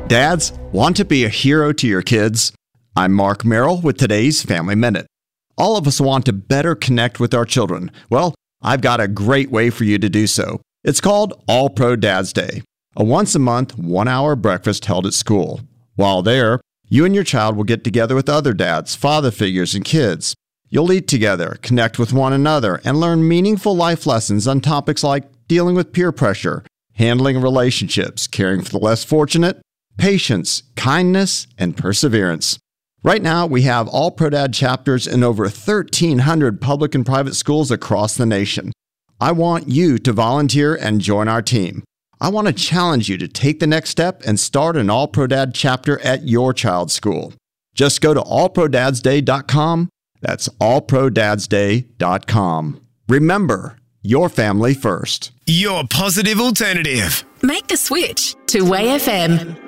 Dads, want to be a hero to your kids? I'm Mark Merrill with today's Family Minute. All of us want to better connect with our children. Well, I've got a great way for you to do so. It's called All Pro Dads Day, a once-a-month, 1-hour breakfast held at school. While there, you and your child will get together with other dads, father figures, and kids. You'll eat together, connect with one another, and learn meaningful life lessons on topics like dealing with peer pressure, handling relationships, caring for the less fortunate, patience, kindness, and perseverance. Right now, we have All Pro Dad chapters in over 1,300 public and private schools across the nation. I want you to volunteer and join our team. I want to challenge you to take the next step and start an All Pro Dad chapter at your child's school. Just go to allprodadsday.com. That's allprodadsday.com. Remember, your family first. Your positive alternative. Make the switch to Way FM.